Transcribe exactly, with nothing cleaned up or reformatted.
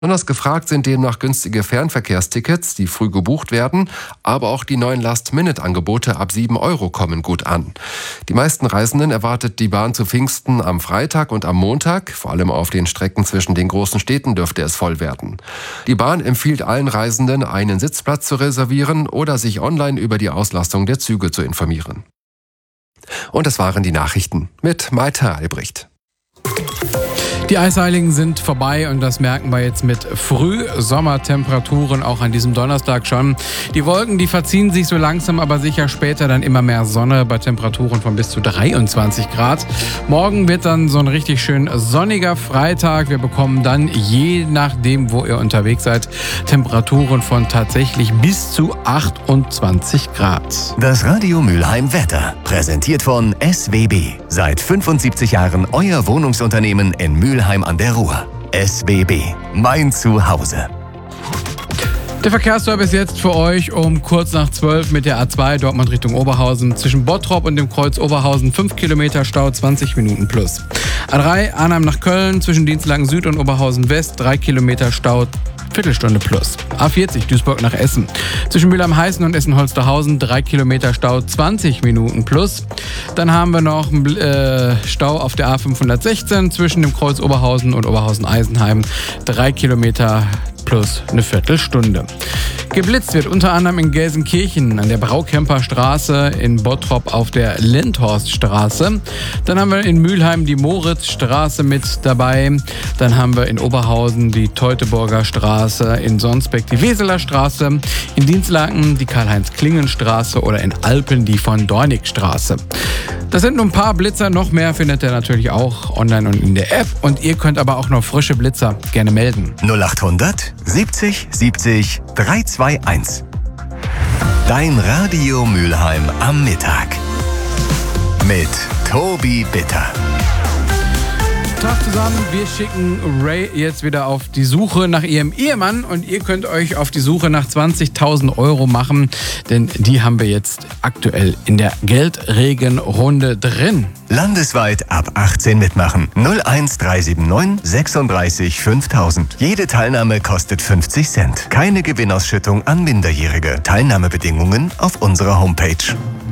Besonders gefragt sind demnach günstige Fernverkehrstickets, die früh gebucht werden, aber auch die neuen Last-Minute-Angebote ab sieben Euro kommen gut an. Die meisten Reisenden erwartet die Bahn zu Pfingsten am Freitag und am Montag. Vor allem auf den Strecken zwischen den großen Städten dürfte es voll werden. Die Bahn empfiehlt allen Reisenden, einen Sitzplatz zu reservieren oder sich online über die Auslastung der Züge zu informieren. Und das waren die Nachrichten mit Maite Albrecht. Die Eisheiligen sind vorbei und das merken wir jetzt mit Frühsommertemperaturen auch an diesem Donnerstag schon. Die Wolken, die verziehen sich so langsam, aber sicher später dann immer mehr Sonne bei Temperaturen von bis zu dreiundzwanzig Grad. Morgen wird dann so ein richtig schön sonniger Freitag. Wir bekommen dann, je nachdem, wo ihr unterwegs seid, Temperaturen von tatsächlich bis zu achtundzwanzig Grad. Das Radio Mülheim Wetter, präsentiert von S W B. Seit fünfundsiebzig Jahren euer Wohnungsunternehmen in Mülheim an der Ruhr. S W B, mein Zuhause. Der Verkehrsservice jetzt für euch um kurz nach zwölf mit der A zwei Dortmund Richtung Oberhausen. Zwischen Bottrop und dem Kreuz Oberhausen fünf Kilometer Stau, zwanzig Minuten plus. A drei Arnhem nach Köln zwischen Dienstlaken Süd und Oberhausen West, drei Kilometer Stau, Viertelstunde plus. A vierzig Duisburg nach Essen. Zwischen Mülheim-Heißen und Essen-Holsterhausen drei Kilometer Stau, zwanzig Minuten plus. Dann haben wir noch einen äh, Stau auf der A fünfhundertsechzehn zwischen dem Kreuz Oberhausen und Oberhausen-Eisenheim. drei Kilometer plus eine Viertelstunde. Geblitzt wird unter anderem in Gelsenkirchen an der Braukemper Straße, in Bottrop auf der Lindhorststraße. Dann haben wir in Mülheim die Moritzstraße mit dabei. Dann haben wir in Oberhausen die Teutoburger Straße, in Sonsbeck die Weseler Straße, in Dienstlaken die Karl-Heinz-Klingen-Straße oder in Alpen die von Dornig-Straße. Das sind nur ein paar Blitzer, noch mehr findet ihr natürlich auch online und in der App. Und ihr könnt aber auch noch frische Blitzer gerne melden. null achthundert siebzig siebzig dreihunderteinundzwanzig. Dein Radio Mülheim am Mittag. Mit Tobi Bitter. Tag zusammen, wir schicken Ray jetzt wieder auf die Suche nach ihrem Ehemann und ihr könnt euch auf die Suche nach zwanzigtausend Euro machen, denn die haben wir jetzt aktuell in der Geldregenrunde drin. Landesweit ab achtzehn mitmachen. null eins drei sieben neun sechsunddreißig fünftausend. Jede Teilnahme kostet fünfzig Cent. Keine Gewinnausschüttung an Minderjährige. Teilnahmebedingungen auf unserer Homepage.